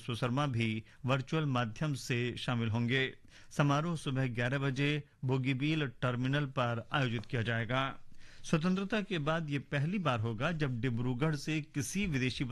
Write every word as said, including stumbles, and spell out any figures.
राजस्व शर्मा भी वर्चुअल माध्यम से शामिल होंगे। समारोह सुबह ग्यारह बजे बोगीबील टर्मिनल पर आयोजित किया जाएगा। स्वतंत्रता के बाद ये पहली बार होगा जब डिब्रूगढ़ से किसी विदेशी